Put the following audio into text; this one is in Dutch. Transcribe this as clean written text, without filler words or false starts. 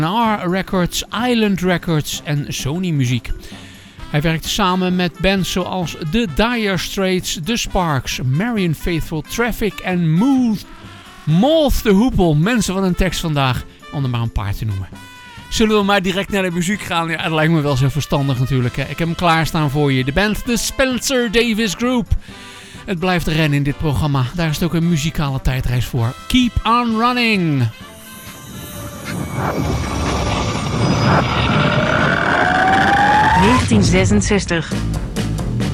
A&R Records, Island Records en Sony Muziek. Hij werkte samen met bands zoals The Dire Straits, The Sparks, Marianne Faithfull, Traffic en Moth the Hoople. Mensen, wat een tekst vandaag, om er maar een paar te noemen. Zullen we maar direct naar de muziek gaan? Ja, dat lijkt me wel zo verstandig natuurlijk. Hè. Ik heb hem klaarstaan voor je. De band The Spencer Davis Group. Het blijft rennen in dit programma. Daar is het ook een muzikale tijdreis voor. Keep on running. ...1966.